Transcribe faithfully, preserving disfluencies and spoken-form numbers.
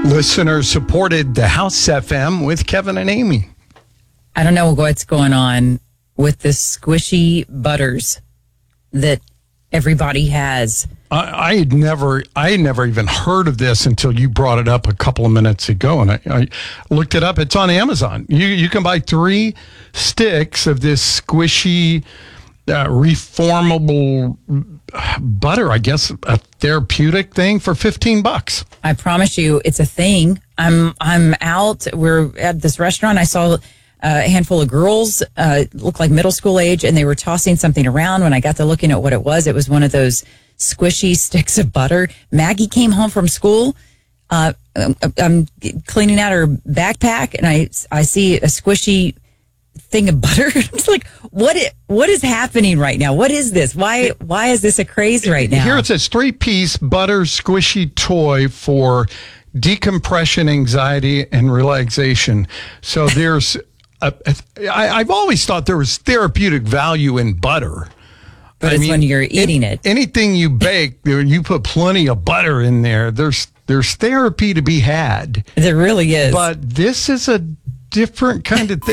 Listener supported the House F M with Kevin and Amy. I don't know what's going on with the squishy butters that everybody has. I, I had never, I had never even heard of this until you brought it up a couple of minutes ago, and I, I looked it up. It's on Amazon. You you can buy three sticks of this squishy, uh, reformable butter. I guess a therapeutic thing for fifteen bucks. I promise you, it's a thing. I'm I'm out. We're at this restaurant. I saw a handful of girls, uh, looked like middle school age, and they were tossing something around. When I got to looking at what it was, it was one of those squishy sticks of butter. Maggie came home from school. Uh, I'm cleaning out her backpack, and I I see a squishy thing of butter. It's like, what is, what is happening right now? What is this? Why why is this a craze right now? Here it says three-piece butter squishy toy for decompression, anxiety, and relaxation. So there's, a, a, I, I've always thought there was therapeutic value in butter. But I it's mean, when you're eating in, it. Anything you bake, you put plenty of butter in there. There's there's therapy to be had. There really is. But this is a different kind of thing.